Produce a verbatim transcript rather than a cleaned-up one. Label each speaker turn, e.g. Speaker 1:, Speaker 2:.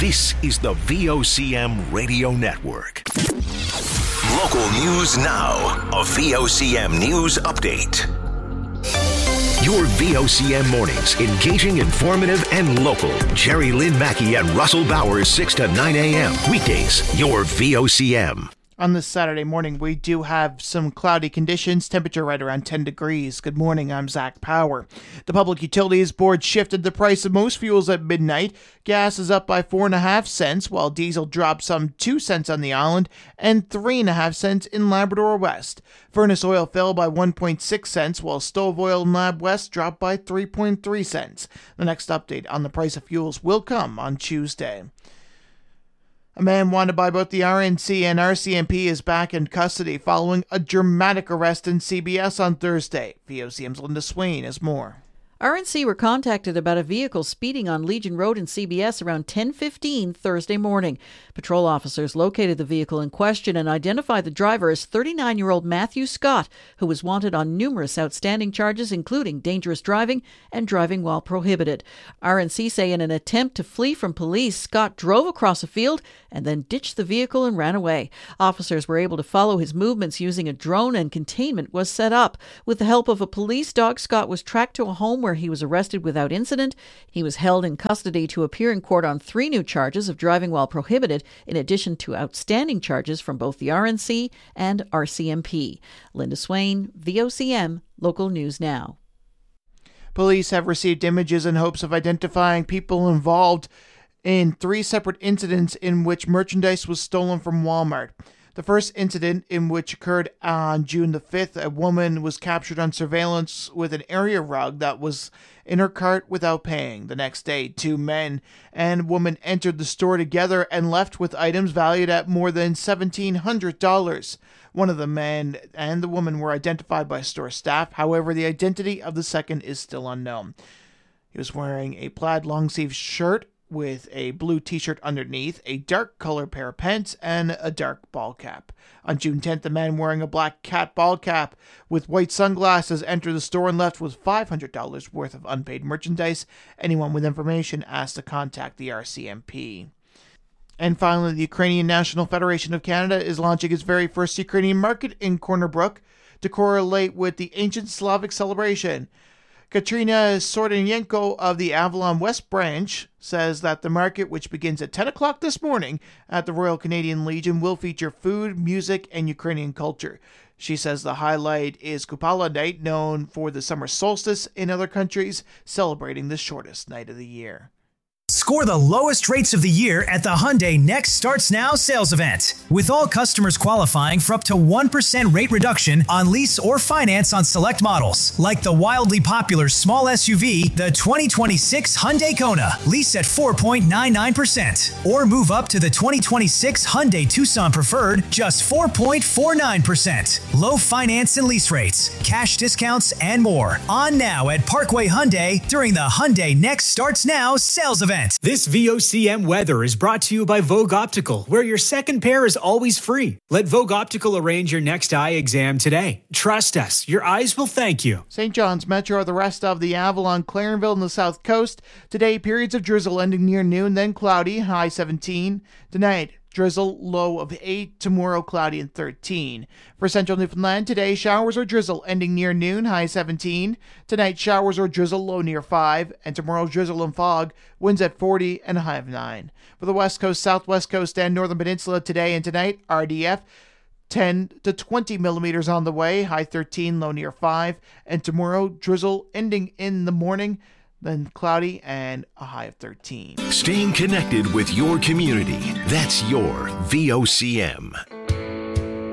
Speaker 1: This is the V O C M Radio Network. Local news now. A V O C M News Update. Your V O C M mornings, engaging, informative, and local. Jerry Lynn Mackey and Russell Bowers, six to nine a.m. Weekdays, your V O C M.
Speaker 2: On this Saturday morning, we do have some cloudy conditions, temperature right around ten degrees. Good morning, I'm Zach Power. The Public Utilities Board shifted the price of most fuels at midnight. Gas is up by four and a half cents, while diesel dropped some two cents on the island and three and a half cents in Labrador West. Furnace oil fell by one point six cents, while stove oil in Lab West dropped by three point three cents. The next update on the price of fuels will come on Tuesday. A man wanted by both the R N C and R C M P is back in custody following a dramatic arrest in C B S on Thursday. V O C M's Linda Swain has more.
Speaker 3: R N C were contacted about a vehicle speeding on Legion Road in C B S around ten fifteen Thursday morning. Patrol officers located the vehicle in question and identified the driver as thirty-nine-year-old Matthew Scott, who was wanted on numerous outstanding charges, including dangerous driving and driving while prohibited. R N C say in an attempt to flee from police, Scott drove across a field and then ditched the vehicle and ran away. Officers were able to follow his movements using a drone, and containment was set up. With the help of a police dog, Scott was tracked to a home where he was arrested without incident. He was held in custody to appear in court on three new charges of driving while prohibited, in addition to outstanding charges from both the R N C and R C M P. Linda Swain, V O C M, Local News Now.
Speaker 2: Police have received images in hopes of identifying people involved in three separate incidents in which merchandise was stolen from Walmart. The first incident, in which occurred on June the fifth, a woman was captured on surveillance with an area rug that was in her cart without paying. The next day, two men and woman entered the store together and left with items valued at more than seventeen hundred dollars. One of the men and the woman were identified by store staff. However, the identity of the second is still unknown. He was wearing a plaid long-sleeve shirt with a blue t-shirt underneath, a dark colored pair of pants, and a dark ball cap. On June tenth, a man wearing a black cat ball cap with white sunglasses entered the store and left with five hundred dollars worth of unpaid merchandise. Anyone with information asked to contact the R C M P. And finally, the Ukrainian National Federation of Canada is launching its very first Ukrainian market in Corner Brook to correlate with the ancient Slavic celebration. Katrina Sordenyenko of the Avalon West branch says that the market, which begins at ten o'clock this morning at the Royal Canadian Legion, will feature food, music, and Ukrainian culture. She says the highlight is Kupala Night, known for the summer solstice in other countries, celebrating the shortest night of the year.
Speaker 4: Score the lowest rates of the year at the Hyundai Next Starts Now sales event. With all customers qualifying for up to one percent rate reduction on lease or finance on select models, like the wildly popular small S U V, the twenty twenty-six Hyundai Kona, lease at four point nine nine percent. Or move up to the twenty twenty-six Hyundai Tucson Preferred, just four point four nine percent. Low finance and lease rates, cash discounts, and more. On now at Parkway Hyundai during the Hyundai Next Starts Now sales event.
Speaker 5: This V O C M weather is brought to you by Vogue Optical, where your second pair is always free. Let Vogue Optical arrange your next eye exam today. Trust us, your eyes will thank you.
Speaker 2: Saint John's Metro, the rest of the Avalon, Clarenville, and the South Coast. Today, periods of drizzle ending near noon, then cloudy, high seventeen. Tonight, drizzle, low of eight. Tomorrow, cloudy and thirteen. For central Newfoundland, today, showers or drizzle ending near noon, high seventeen. Tonight, showers or drizzle, low near five. And tomorrow, drizzle and fog, winds at forty and a high of nine. For the west coast, southwest coast, and northern peninsula today and tonight, R D F, ten to twenty millimeters on the way, high thirteen, low near five. And tomorrow, drizzle ending in the morning, then cloudy and a high of thirteen.
Speaker 1: Staying connected with your community. That's your V O C M.